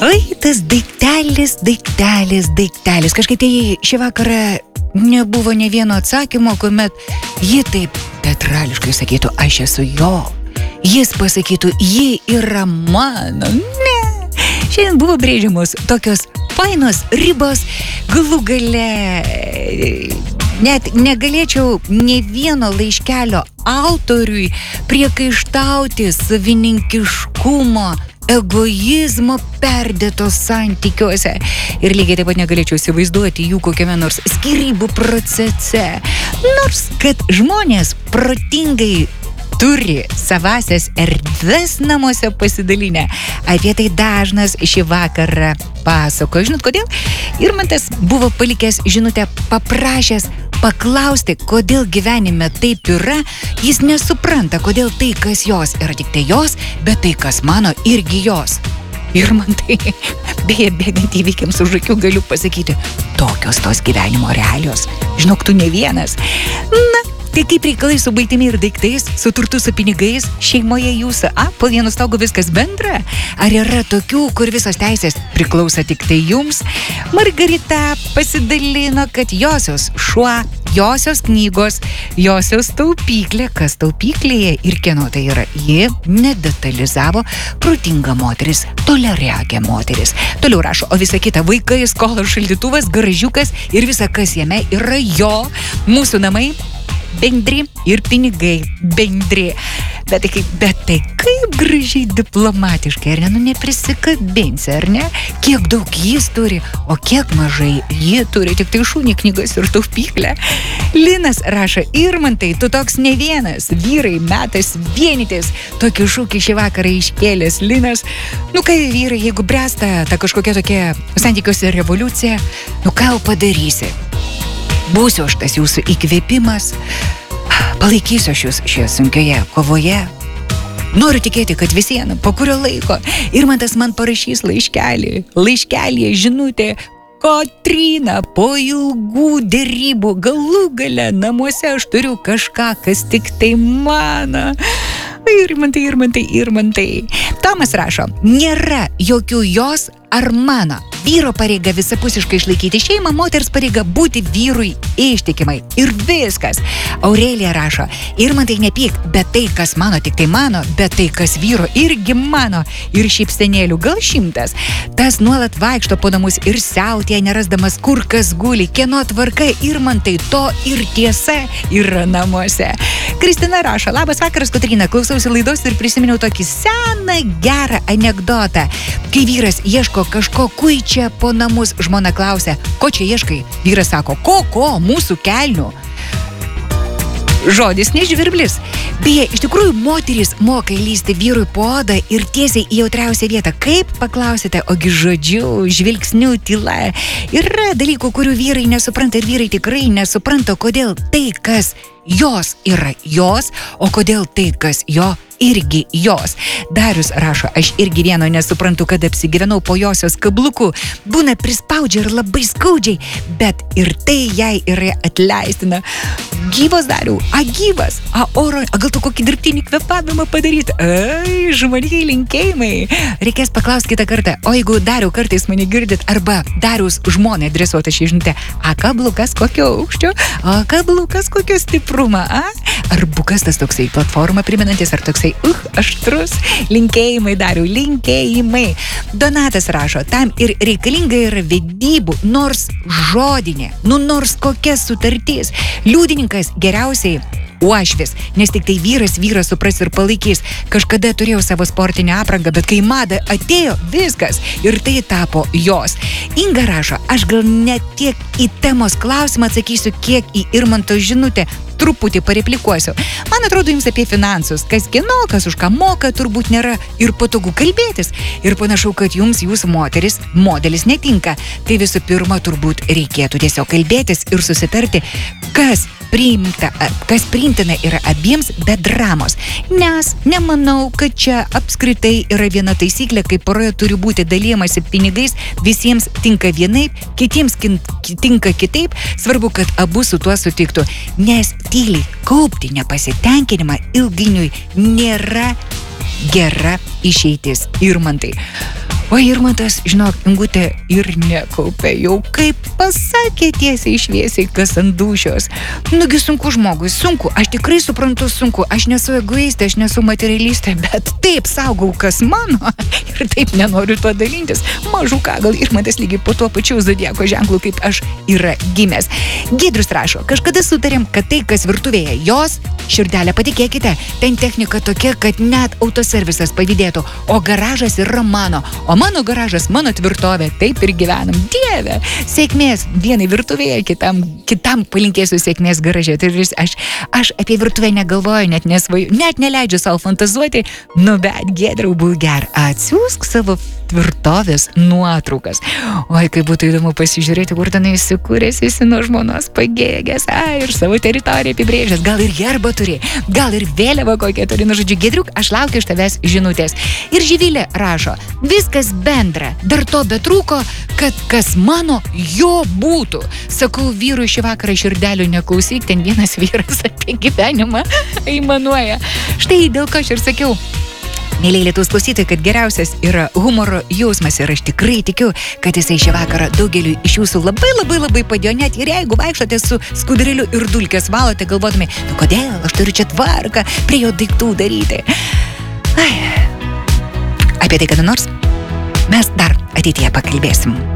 Oi, tas daiktelis. Kažkaip tai šį vakarą nebuvo ne vieno atsakymo, kuomet ji taip teatrališkai sakytų, aš esu jo. Jis pasakytų, ji yra mano. Ne. Šiandien buvo brėžiamos tokios fainos ribos, galų gale net negalėčiau ne vieno laiškelio autoriui priekaištauti savininkiškumo, egoizmo perdėtos santykiuose. Ir lygiai taip pat negalėčiau įsivaizduoti jų kokiame nors skyrybų procese. Nors kad žmonės protingai turi savasias erdves namuose pasidalinę. Apie tai dažnas šį vakarą pasakojo. Žinot kodėl? Irmantas buvo palikęs žinutę, paprašęs paklausti, kodėl gyvenime taip yra. Jis nesupranta, kodėl tai, kas jos, yra tik tai jos, bet tai, kas mano, irgi jos. Irmantai, beje, bėgant įvykiams už akių galiu pasakyti, tokios tos gyvenimo realijos. Žinok, tu ne vienas. Na, tai kaip reikalai su baigtimi ir daiktais, su turtu, su pinigais, šeimoje jūsų, po vienu stogu viskas bendra? Ar yra tokių, kur visos teisės priklauso tik tai jums? Margarita pasidalino, kad josios šuo, josios knygos, josios taupyklė, kas taupyklėje ir kieno tai yra. Ji nedetalizavo, protinga moteris, toliareagė moteris. Toliau rašo, o visa kita vaikai, skolos, šaldytuvas, garažiukas ir visa, kas jame yra jo, mūsų namai, bendri ir pinigai bendri. Bet tai kaip gražiai diplomatiškai, ar ne? Nu neprisikabinsi, ar ne? Kiek daug jis turi, o kiek mažai ji turi, tik tai šunį, knygas ir taupyklę. Linas rašo, Irmantai, tu toks ne vienas, vyrai metas vienytis. Tokį šūkį šį vakarą iškėlęs Linas. Nu kai vyrai, jeigu bręsta ta kažkokia tokia santykiuose revoliucija, nu ką jau padarysi? Būsiu aš tas jūsų įkvėpimas, palaikysiu aš jūs šioje sunkioje kovoje. Noriu tikėti, kad visieną po kurio laiko Irmantas man parašys laiškelį, žinutė, Kotryna, po ilgų derybų galų gale namuose aš turiu kažką, kas tik tai mano. Irmantai. Tomas rašo, nėra jokių jos ar mano. Vyro pareiga visapusiškai išlaikyti šeimą, moters pareiga būti vyrui ištikimai. Ir viskas. Aurelija rašo, Irmantai nepyk, bet tai, kas mano, tik tai mano, bet tai, kas vyro, irgi mano. Ir šypsenėlių gal 100. Tas nuolat vaikšto po namus ir siautėje, nerasdamas kur kas guli. Kieno tvarka, Irmantai, to ir tiesa yra namuose. Kristina rašo, labas vakaras, Kotryna, klausiausi laidos ir prisiminiau tokį seną gerą anekdotą. Kai vyras ieško kažko kuičia po namus, žmona klausia, ko čia ieškai? Vyras sako, ko, mūsų kelnių. Žodis nežvirblis. Beje, iš tikrųjų moteris moka įlysti vyrui po odą ir tiesiai į jautriausią vietą. Kaip, paklausite, ogi žodžiu, žvilgsniu, tyla. Yra dalykų, kurių vyrai nesupranta ir vyrai tikrai nesupranta, kodėl tai, kas jos yra jos, o kodėl tai, kas jo irgi jos. Darius rašo, aš irgi vieno nesuprantu, kad apsigyvenau po josios kablukų. Būna prispaudžia ir labai skaudžiai, bet ir tai jai yra atleistina. Gyvas, Dariau, gyvas, oro, gal tu kokį dirbtinį kvėpavimą padaryti? Žmoniai linkėjimai. Reikės paklausti kitą kartą, o jeigu Dariau kartais mane girdit, arba Dariaus žmonai adresuota šį žinutę, kablukas kokio aukščio, kablukas kokio stiprumo, ar bukas tas toksai platformą primenantis, ar toksai aštrus? Linkėjimai, Dariau, linkėjimai. Donatas rašo, tam ir reikalinga yra vedybų, nors žodinė, nors kokia sutartis. Liudininkas geriausiai uošvis, nes tik tai vyras supras ir palaikys. Kažkada turėjau savo sportinę aprangą, bet kai mada atėjo, viskas, ir tai tapo jos. Inga rašo, aš gal ne tiek į temos klausimą atsakysiu, kiek į Irmanto žinutę. Truputį pareplikuosiu. Man atrodo jums apie finansus. Kas kieno, kas už ką moka, turbūt nėra ir patogu kalbėtis. Ir panašu, kad jums jūsų modelis netinka. Tai visų pirma, turbūt reikėtų tiesiog kalbėtis ir susitarti, kas priimtina yra abiems be dramos. Nes nemanau, kad čia apskritai yra viena taisyklė, kai poroje turi būti dalijamasi pinigais, visiems tinka vienaip, kitiems tinka kitaip. Svarbu, kad abu su tuo sutiktų. Nes tyliai kaupti nepasitenkinimą ilgainiui nėra gera išeitis. Irmantai. O Irmantas, žinok, Ingutė ir nekaupė, jau kaip pasakė tiesiai šviesiai, kas ant dūšios. Nugi sunku žmogui, sunku, aš tikrai suprantu sunku, aš nesu egoistė, aš nesu materialistė, bet taip saugau, kas mano ir taip nenoriu tuo dalintis. Mažu ką, gal Irmantas lygiai po tuo pačiu zodiako ženklu, kaip aš yra gimęs. Giedrius rašo, kažkada sutarėm, kad tai, kas virtuvėje jos, širdelė, patikėkite, ten technika tokia, kad net autoservisas pavydėtų, o garažas yra mano, o mano garažas, mano tvirtovė, taip ir gyvenam. Dieve, sėkmės vienai virtuvėje, kitam palinkėsiu sėkmės garaže. Tai aš apie virtuvę negalvoju, net neleidžiu savo fantazuoti, nu bet Giedriau, būk ger, atsiųsk savo tvirtovės nuotraukas. Oi, kaip būtų įdomu pasižiūrėti, kur tenai įsikūręs esi nuo žmonos pagėgęs, ir savo teritoriją apibrėžęs, gal ir herbą turi, gal ir vėliavą kokią turi. Nu, žodžiu, Giedriuk, aš laukiu iš tavęs žinutės. Ir Živilė rašo, viskas bendra, dar to betrūko, kad kas mano, jo būtų. Sakau vyrui šį vakarą širdelių neklausyk, ten vienas vyras apie gyvenimą aimanuoja. Štai dėl ko aš ir sakiau, mėlyje Lietuvos klausytojai, kad geriausias yra humoro jausmas ir aš tikrai tikiu, kad jisai šį vakarą daugeliu iš jūsų labai padėjo, net ir jeigu vaikštote su skudurėliu ir dulkės valote, galvodami, nu kodėl aš turiu čia tvarką prie jo daiktų daryti. Apie tai kada nors mes dar ateityje pakalbėsim.